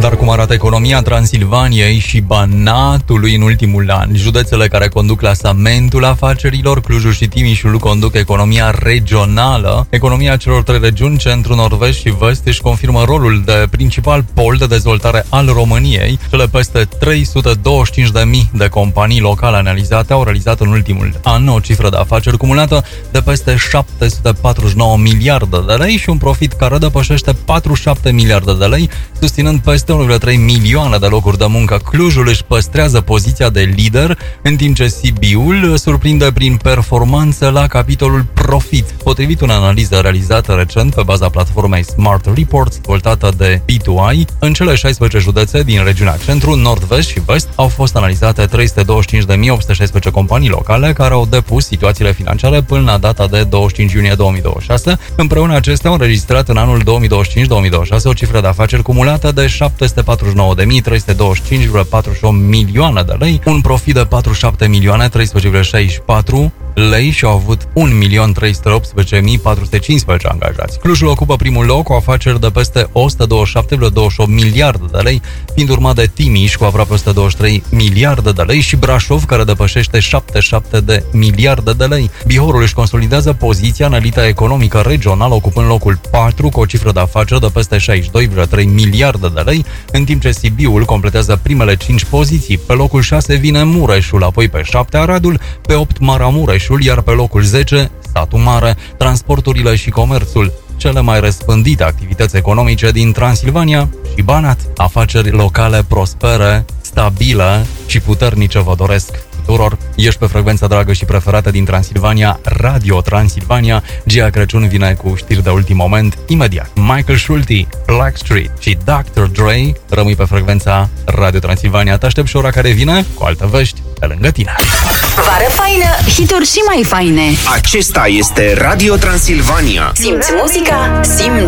Dar cum arată economia Transilvaniei și Banatului în ultimul an? Județele care conduc clasamentul afacerilor, Clujul și Timișul, conduc economia regională. Economia celor trei regiuni, centru, nord-vest și vest, își confirmă rolul de principal pol de dezvoltare al României. Cele peste 325.000 de companii locale analizate au realizat în ultimul an o cifră de afaceri cumulată de peste 749 miliarde de lei și un profit care depășește 47 miliarde de lei, susținând peste 1,3 milioane de locuri de muncă. Clujul își păstrează poziția de lider, în timp ce Sibiul surprinde prin performanță la capitolul profit. Potrivit unei analize realizată recent pe baza platformei Smart Reports, dezvoltată de B2i, în cele 16 județe din regiunea centru, nord-vest și vest au fost analizate 325.816 companii locale care au depus situațiile financiare până la data de 25 iunie 2026. Împreună acestea au înregistrat în anul 2025-2026 o cifră de afaceri cumulată de 749.325,48 milioane de lei, un profit de 47.013,64 lei și au avut 1.318.415 angajați. Clujul ocupă primul loc cu afaceri de peste 127,28 miliarde de lei, fiind urmat de Timiș cu aproape 123 miliarde de lei și Brașov, care depășește 77 de miliarde de lei. Bihorul își consolidează poziția în elita economică regională, ocupând locul 4 cu o cifră de afaceri de peste 62,3 miliarde de lei, în timp ce Sibiul completează primele 5 poziții. Pe locul 6 vine Mureșul, apoi pe 7 Aradul, pe 8 Maramureșul, iar pe locul 10 Satul Mare. Transporturile și comerțul, cele mai răspândite activități economice din Transilvania și Banat. Afaceri locale prospere, stabile și puternice vă doresc tuturor. Ești pe frecvența dragă și preferată din Transilvania, Radio Transilvania. Gia Crăciun vine cu știri de ultim moment imediat. Michael Schulte, Blackstreet și Dr. Dre. Rămâi pe frecvența Radio Transilvania. Te aștept și ora care vine cu alte vești pe lângă tine. Vară faină, hituri și mai faine. Acesta este Radio Transilvania. Simți muzica, simți